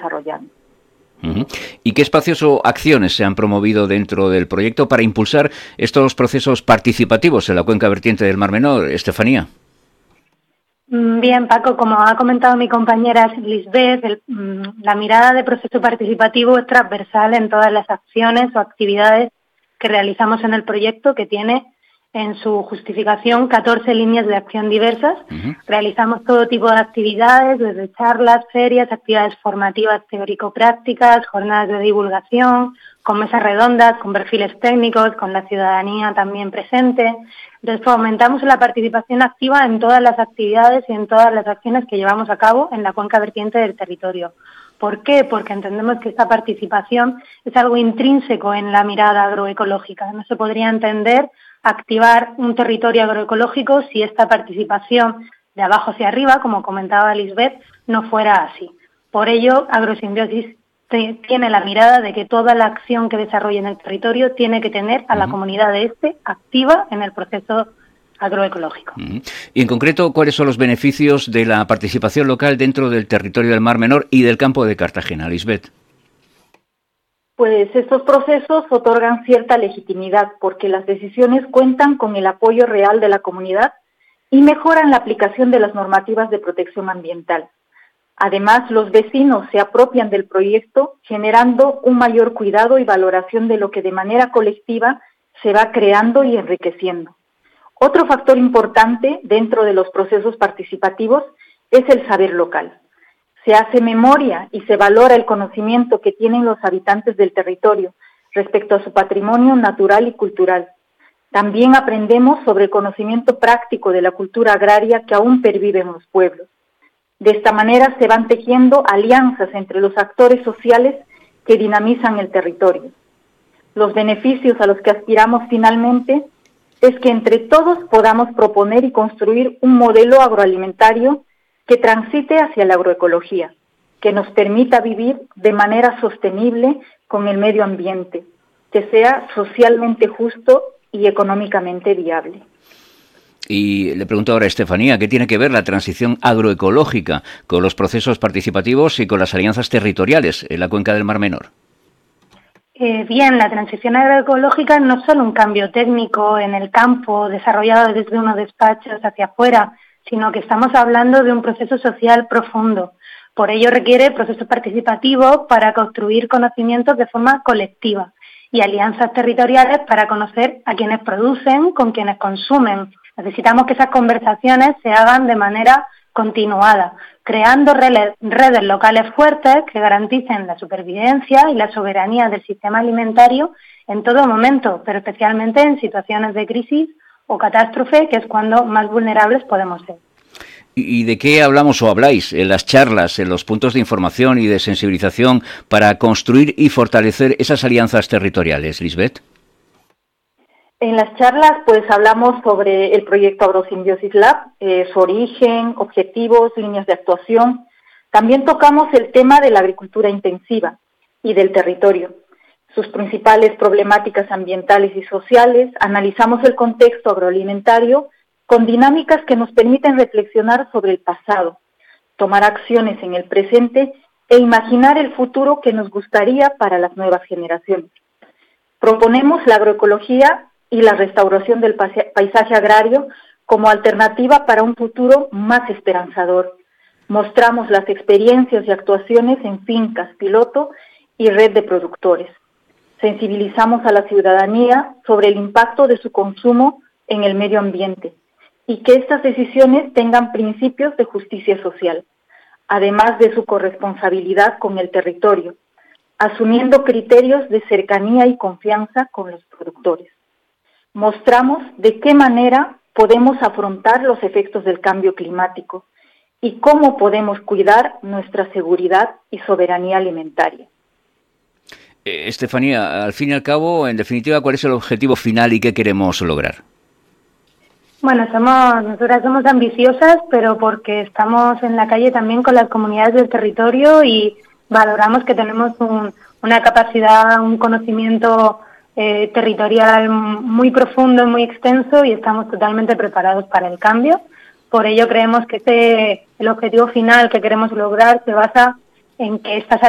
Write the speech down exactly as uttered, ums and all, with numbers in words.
desarrollando. Uh-huh. ¿Y qué espacios o acciones se han promovido dentro del proyecto para impulsar estos procesos participativos en la cuenca vertiente del Mar Menor, Estefanía? Bien, Paco, como ha comentado mi compañera Lisbeth, el, la mirada de proceso participativo es transversal en todas las acciones o actividades que realizamos en el proyecto, que tiene en su justificación catorce líneas de acción diversas. Uh-huh. Realizamos todo tipo de actividades, desde charlas, ferias, actividades formativas teórico-prácticas, jornadas de divulgación, con mesas redondas, con perfiles técnicos, con la ciudadanía también presente. Entonces, fomentamos la participación activa en todas las actividades y en todas las acciones que llevamos a cabo en la cuenca vertiente del territorio. ¿Por qué? Porque entendemos que esta participación es algo intrínseco en la mirada agroecológica. No se podría entender activar un territorio agroecológico si esta participación de abajo hacia arriba, como comentaba Lisbeth, no fuera así. Por ello, Agrosimbiosis tiene la mirada de que toda la acción que desarrolle en el territorio tiene que tener a la uh-huh. comunidad de este activa en el proceso agroecológico. Uh-huh. Y en concreto, ¿cuáles son los beneficios de la participación local dentro del territorio del Mar Menor y del campo de Cartagena, Lisbeth? Pues estos procesos otorgan cierta legitimidad porque las decisiones cuentan con el apoyo real de la comunidad y mejoran la aplicación de las normativas de protección ambiental. Además, los vecinos se apropian del proyecto, generando un mayor cuidado y valoración de lo que de manera colectiva se va creando y enriqueciendo. Otro factor importante dentro de los procesos participativos es el saber local. Se hace memoria y se valora el conocimiento que tienen los habitantes del territorio respecto a su patrimonio natural y cultural. También aprendemos sobre el conocimiento práctico de la cultura agraria que aún pervive en los pueblos. De esta manera se van tejiendo alianzas entre los actores sociales que dinamizan el territorio. Los beneficios a los que aspiramos finalmente es que entre todos podamos proponer y construir un modelo agroalimentario que transite hacia la agroecología, que nos permita vivir de manera sostenible con el medio ambiente, que sea socialmente justo y económicamente viable. Y le pregunto ahora a Estefanía, ¿qué tiene que ver la transición agroecológica con los procesos participativos y con las alianzas territoriales en la cuenca del Mar Menor? Eh, bien, la transición agroecológica no es solo un cambio técnico en el campo desarrollado desde unos despachos hacia afuera, sino que estamos hablando de un proceso social profundo. Por ello requiere procesos participativos para construir conocimientos de forma colectiva y alianzas territoriales para conocer a quienes producen con quienes consumen. Necesitamos que esas conversaciones se hagan de manera continuada, creando redes, redes locales fuertes que garanticen la supervivencia y la soberanía del sistema alimentario en todo momento, pero especialmente en situaciones de crisis o catástrofe, que es cuando más vulnerables podemos ser. ¿Y de qué hablamos o habláis en las charlas, en los puntos de información y de sensibilización para construir y fortalecer esas alianzas territoriales, Lisbeth? En las charlas, pues, hablamos sobre el proyecto Agrosimbiosis Lab, eh, su origen, objetivos, líneas de actuación. También tocamos el tema de la agricultura intensiva y del territorio, sus principales problemáticas ambientales y sociales. Analizamos el contexto agroalimentario con dinámicas que nos permiten reflexionar sobre el pasado, tomar acciones en el presente e imaginar el futuro que nos gustaría para las nuevas generaciones. Proponemos la agroecología y la restauración del paisaje agrario como alternativa para un futuro más esperanzador. Mostramos las experiencias y actuaciones en fincas, piloto y red de productores. Sensibilizamos a la ciudadanía sobre el impacto de su consumo en el medio ambiente y que estas decisiones tengan principios de justicia social, además de su corresponsabilidad con el territorio, asumiendo criterios de cercanía y confianza con los productores. Mostramos de qué manera podemos afrontar los efectos del cambio climático y cómo podemos cuidar nuestra seguridad y soberanía alimentaria. Eh, Estefanía, al fin y al cabo, en definitiva, ¿cuál es el objetivo final y qué queremos lograr? Bueno, somos, nosotras somos ambiciosas, pero porque estamos en la calle también con las comunidades del territorio y valoramos que tenemos un, una capacidad, un conocimiento eh, territorial muy profundo y muy extenso y estamos totalmente preparados para el cambio. Por ello creemos que este, el objetivo final que queremos lograr se basa en que estas